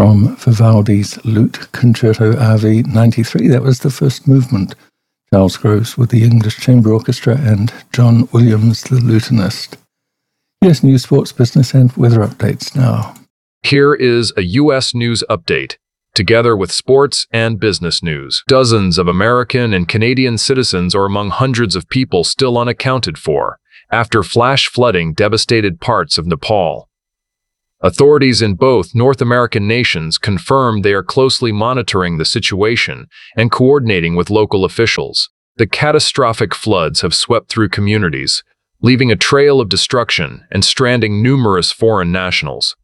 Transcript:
from Vivaldi's Lute Concerto RV 93. That was the first movement. Charles Groves with the English Chamber Orchestra and John Williams, the lutenist. Here's news, sports, business, and weather updates now. Here is a U.S. news update, together with sports and business news. Dozens of American and Canadian citizens are among hundreds of people still unaccounted for after flash flooding devastated parts of Nepal. Authorities in both North American nations confirmed they are closely monitoring the situation and coordinating with local officials. The catastrophic floods have swept through communities, leaving a trail of destruction and stranding numerous foreign nationals.